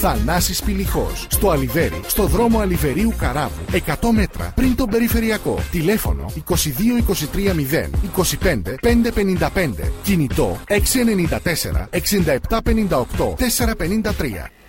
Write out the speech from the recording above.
Θανάσης Πηλιχός. Στο Αλιβέρι, στο δρόμο Αλιβερίου Καράβου. 100 μέτρα πριν τον περιφερειακό. Τηλέφωνο 22 23 0 25 555. Κινητό 694 67 58 453.